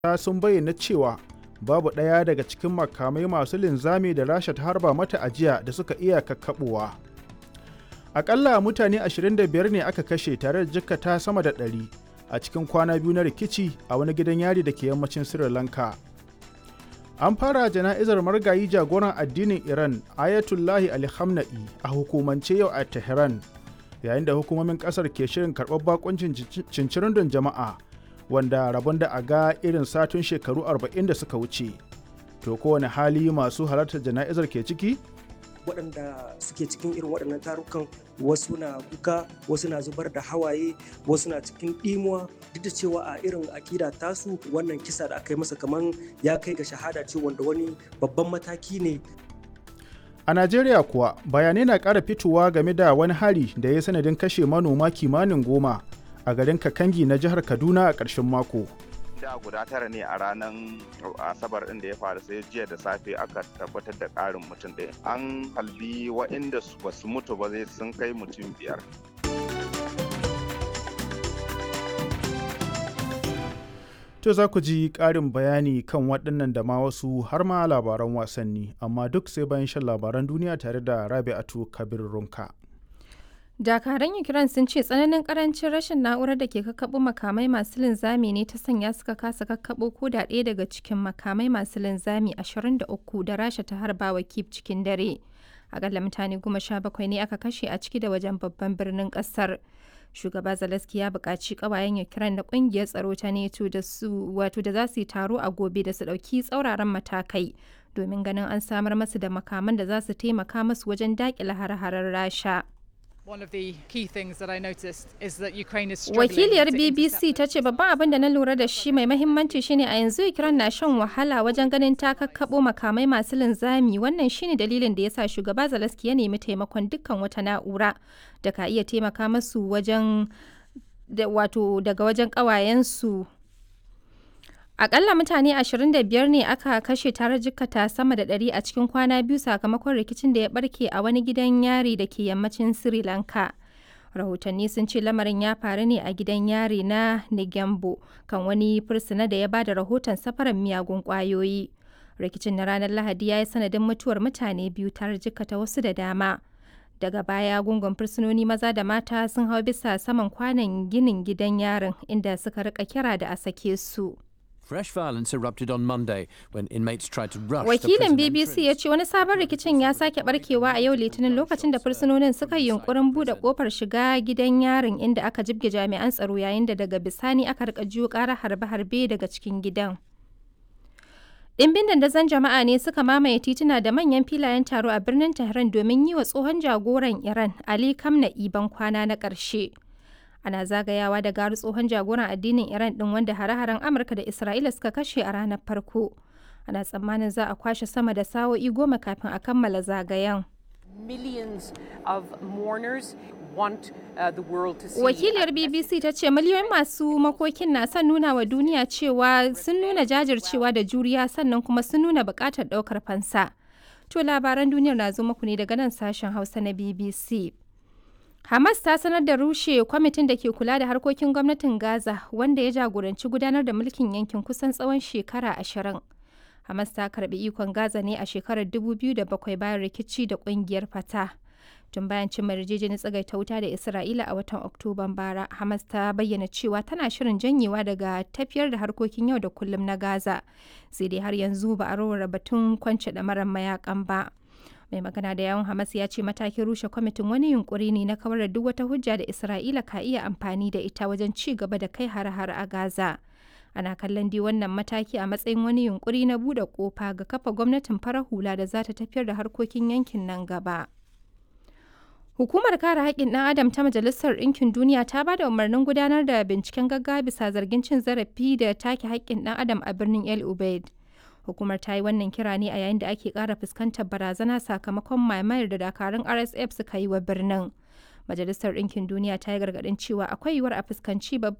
sun bayyana cewa babu ɗaya daga cikin makamai masu linzami da Rasha ta harba mata a jiya da suka iya kakkaɓowa. Aƙalla mutane 25 ne aka kashe tare da jikkata sama da 100 a cikin kwana biyu na rikici a wani gidan yari da ke yammacin Sri Lanka. An fara jana'izar margayi jagoran addinin Iran Ayatollahi Ali Khamenei a hukumance yau a Tehran, yayin da hukumomin ƙasar ke shirin karɓar bakuncin cincirindon jama'a wanda rabon da a ga irin satun shekaru 40 da suka wuce. To kowane hali masu halartar jana'izar ke ciki? Waɗanda suke cikin irin waɗannan tarukan wasu na kuka, wasu na zubar da hawaye, wasu na cikin ɗimuwa, duk da cewa a irin akida tasu wannan kisa da aka yi masa kaman ya kai ga shahada ce wanda wani babban mataki ne. A Najeriya kuwa bayanai na ƙara fitowa game da wani hari da ya sanadin kashe manoma kimanin 10 a garin Kakangi na jihar Kaduna a ƙarshen mako. Da guda 9 ne a ranar Asabar ɗin da ya faru, sai jiya da safe aka tabbatar da ƙarin mutum ɗaya. An halbi waɗanda ba su mutu ba zai sun kai mutum 5. To za ku ji ƙarin bayani kan waɗannan da ma wasu har ma labaran wasanni, amma duk sai bayan shan labaran duniya tare da Rabi'atu Kabir Runka. Dakaran Ukraine sun ce tsananin karancin rashin na'urar da ke kakkaɓo makamai masu linzami ne ta sanya suka kasa kakkaɓo ko da ɗaya daga cikin makamai masu linzami 23 da Rasha ta harba wa Kyiv cikin dare. Akalla mutane 17 ne aka kashe a ciki da wajen babban birnin ƙasar. Shugaba Zelensky ya buƙaci ƙawayen Ukraine da ƙungiyar tsaro ta NATO da za su yi taro a gobe da su ɗauki tsauraran matakai domin ganin an samar masu da makaman da za su taimaka masu wajen daƙile hare-haren Rasha. Wakiliyar BBC ta ce babban abin da na lura da shi mai mahimmanci shine a yanzu Ukraine na shan wahala wajen ganin ta kakkaɓo makamai masu linzami. Wannan shine dalilin da yasa shugaba Zelensky ya nemi taimakon dukkan wata na'ura da ka iya taimaka masu wajen daga wajen ƙawayensu. Akalla mutane 25 ne aka kashe tare jikkata sama da 100 a cikin kwana biyu sakamakon rikicin da ya barke a wani gidan yari da ke yammacin Sri Lanka. Rahotanni sun ce lamarin ya faru ne a gidan yari na Negombo kan wani fursuna da ya ba da rahoton safarar miyagun kwayoyi. Rikicin na ranar Lahadi ya yi sanadin mutuwar mutane 2 tare jikkata wasu da dama. Daga baya gungun fursunoni maza da mata sun hau bisa saman kwanon ginin gidan yarin inda suka rika kira da a sake su. Fresh violence erupted on Monday when inmates tried to rush Wakilin BBC ya ce wani sabon rikicin ya sake barkewa a yau Litinin lokacin da fursunonin suka yi yunkurin bude kofar shiga gidan yarin inda aka jibge jami'an tsaro yayin da daga bisani aka rika jiyo ƙarar harbe-harbe daga cikin gidan. Ɗimbin dandazon jama'a ne suka mamaye tituna da manyan filayen taro a birnin Tehran domin yi wa tsohon jagoran Iran Ali Khamenei ban kwana na ƙarshe. Ana zagayawa da garu tsohon jagoran addinin Iran ɗin wanda hare-haren Amurka da Isra'ila suka kashe a ranar farko. Ana tsammanin za a kwashe sama da sa'o'i 10 kafin a kammala zagayen. Wakiliyar BBC ta ce miliyoyin masu makokin na son nuna wa duniya cewa sun nuna jajircewa da juriya sannan kuma sun nuna buƙatar ɗaukar fansa. To labaran duniyar na zo muku ne daga nan sashen Hausa na BBC. Hamas ta sanar da rushe kwamitin da ke kula da harkokin gwamnatin Gaza wanda ya jagoranci gudanar da mulkin yankin kusan tsawon shekara 20. Hamas ta karbi ikon Gaza ne a shekarar 2007 bayan rikici da kungiyar Fatah. Tun bayan cimma yarjejeniyar tsagaita wuta da Isra'ila a watan Oktoban bara, Hamas ta bayyana cewa tana shirin janyewa daga tafiyar da harkokin yau da kullum na Gaza. Sai dai har yanzu ba a rawar batun kwance ɗamarar mayakan ba. Mai magana da yawun Hamas ya ce matakin rushe kwamitin wani yunkuri ne na kawar da duk wata hujja da Isra'ila ka iya amfani da ita wajen ci gaba da kai hare-hare a Gaza. Ana kallon dai wannan mataki a matsayin wani yunkuri na buɗe kofa ga kafa gwamnatin farar hula da za ta tafiyar da harkokin yankin nan gaba. Hukumar kare haƙƙin ɗan Adam ta Majalisar Ɗinkin Duniya ta ba da umarnin gudanar da binciken gaggawa bisa zargin cin zarafi da take haƙƙin ɗan Adam a birnin El Ubaid. Hukumar ta yi wannan kira ne a yayin da ake ƙara fuskantar barazana sakamakon mamayar da dakarun RSF suka yi wa birnin. Majalisar Ɗinkin Duniya ta yi gargaɗin cewa akwai yiwuwar a fuskanci babban